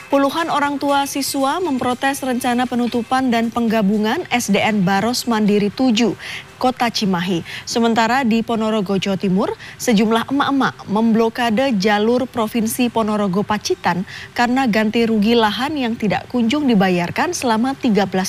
Puluhan orang tua siswa memprotes rencana penutupan dan penggabungan SDN Baros Mandiri 7, Kota Cimahi. Sementara di Ponorogo, Jawa Timur, sejumlah emak-emak memblokade jalur Provinsi Ponorogo Pacitan karena ganti rugi lahan yang tidak kunjung dibayarkan selama 13